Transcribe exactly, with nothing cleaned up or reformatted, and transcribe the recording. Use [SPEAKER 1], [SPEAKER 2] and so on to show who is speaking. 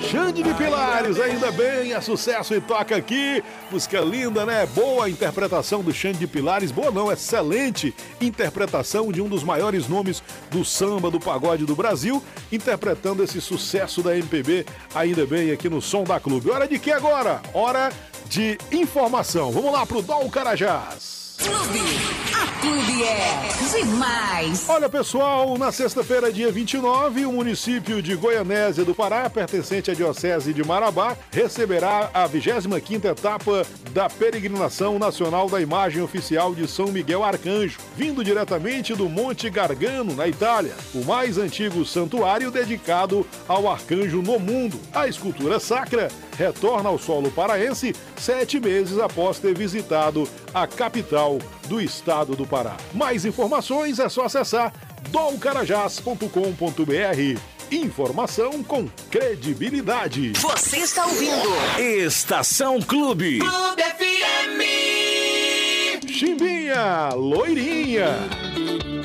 [SPEAKER 1] Xande de Pilares, ainda bem, é sucesso e toca aqui. Música linda, né? Boa interpretação do Xande de Pilares. Boa não, excelente interpretação de um dos maiores nomes do samba, do pagode do Brasil, interpretando esse sucesso da M P B, ainda bem, aqui no Som da Clube. Hora de quê agora? Hora de informação. Vamos lá pro Dom Carajás.
[SPEAKER 2] Clube, a Clube é demais.
[SPEAKER 1] Olha, pessoal, na sexta-feira, dia vinte e nove, o município de Goianésia do Pará, pertencente à Diocese de Marabá, receberá a vigésima quinta etapa da Peregrinação Nacional da Imagem Oficial de São Miguel Arcanjo, vindo diretamente do Monte Gargano, na Itália, o mais antigo santuário dedicado ao arcanjo no mundo. A escultura sacra retorna ao solo paraense sete meses após ter visitado a capital do estado do Pará. Mais informações é só acessar dom carajás ponto com ponto br. Informação com credibilidade.
[SPEAKER 2] Você está ouvindo
[SPEAKER 3] Estação Clube.
[SPEAKER 2] Clube F M.
[SPEAKER 1] Chimbinha, loirinha.